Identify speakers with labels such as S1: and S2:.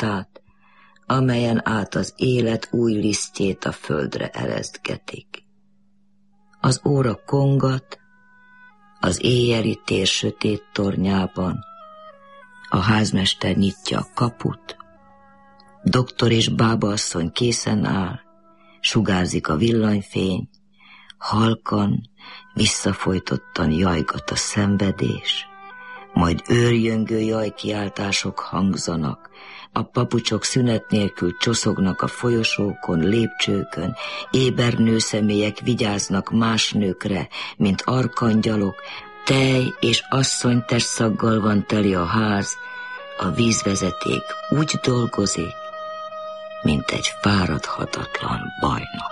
S1: ajtát, amelyen át az élet új lisztjét a földre eresztgetik. Az óra kongat, az éjjeli tér sötét tornyában, a házmester nyitja a kaput, doktor és bábaasszony készen áll, sugárzik a villanyfény, halkan, visszafojtottan jajgat a szenvedés, majd őrjöngő jajkiáltások hangzanak, a papucsok szünet nélkül csoszognak a folyosókon, lépcsőkön, éber nőszemélyek vigyáznak más nőkre, mint arkangyalok, tej és asszonytestszaggal van teli a ház, a vízvezeték úgy dolgozik, mint egy fáradhatatlan bajnok.